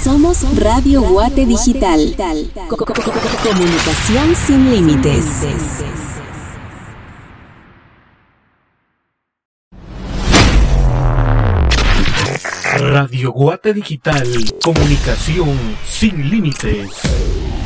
Somos Radio Guate Digital. Comunicación sin límites. Radio Guate Digital, comunicación sin límites.